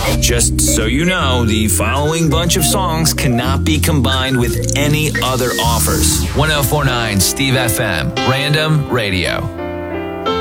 Just so you know, the following bunch of songs cannot be combined with any other offers. 1049 Steve FM, Random Radio.